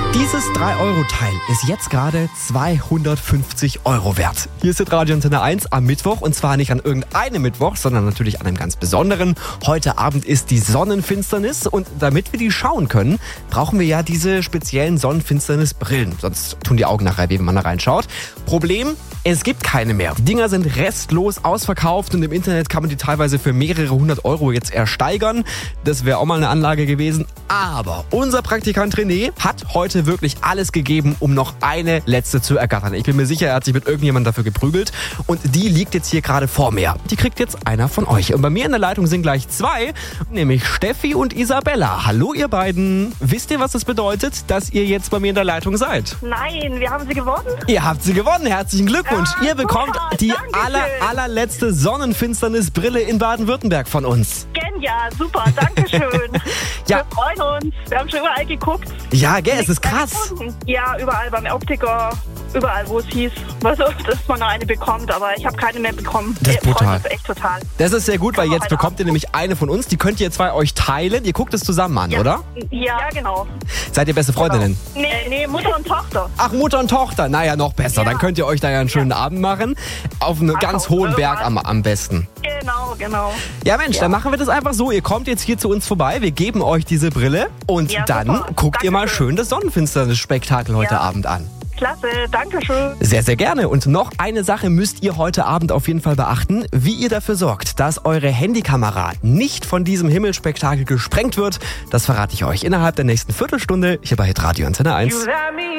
Dieses 3-Euro-Teil ist jetzt gerade 250 € wert. Hier ist Radio Antenne 1 am Mittwoch und zwar nicht an irgendeinem Mittwoch, sondern natürlich an einem ganz besonderen. Heute Abend ist die Sonnenfinsternis und damit wir die schauen können, brauchen wir ja diese speziellen Sonnenfinsternisbrillen. Sonst tun die Augen nachher weh, wenn man da reinschaut. Problem, es gibt keine mehr. Die Dinger sind restlos ausverkauft und im Internet kann man die teilweise für mehrere 100 € jetzt ersteigern. Das wäre auch mal eine Anlage gewesen. Aber unser Praktikant René hat heute wirklich alles gegeben, um noch eine letzte zu ergattern. Ich bin mir sicher, er hat sich mit irgendjemandem dafür geprügelt und die liegt jetzt hier gerade vor mir. Die kriegt jetzt einer von euch. Und bei mir in der Leitung sind gleich zwei, nämlich Steffi und Isabella. Hallo ihr beiden. Wisst ihr, was das bedeutet, dass ihr jetzt bei mir in der Leitung seid? Nein, wir haben sie gewonnen. Ihr habt sie gewonnen. Herzlichen Glückwunsch. Ja, ihr bekommt super, die Dankeschön. allerletzte Sonnenfinsternisbrille in Baden-Württemberg von uns. Genial, super, danke schön. Ja. Wir freuen uns. Wir haben schon überall geguckt. Ja, gell, es ist krass. Ja, überall beim Optiker, überall wo es hieß, dass man noch eine bekommt, aber ich habe keine mehr bekommen. Das ist Wir freuen brutal. uns echt total. Das ist sehr gut, weil Können wir jetzt heute bekommt ihr nämlich eine von uns. Die könnt ihr zwei euch teilen. Ihr guckt es zusammen an, Ja. oder? Ja, genau. Seid ihr beste Freundinnen? Nee, Mutter und Tochter. Ach, Mutter und Tochter. Naja, noch besser. Ja. Dann könnt ihr euch da ja einen schönen Abend machen. Auf einem ganz auf hohen jeden Berg Fall. am besten. Genau. Ja Mensch, dann machen wir das einfach so. Ihr kommt jetzt hier zu uns vorbei. Wir geben euch diese Brille. Und Ja, dann super. guckt ihr mal Dankeschön. schön das Sonnenfinsternis-Spektakel heute Ja. Abend an. Klasse, danke schön. Sehr, sehr gerne. Und noch eine Sache müsst ihr heute Abend auf jeden Fall beachten, wie ihr dafür sorgt, dass eure Handykamera nicht von diesem Himmelspektakel gesprengt wird. Das verrate ich euch innerhalb der nächsten Viertelstunde hier bei Radio Antenne 1.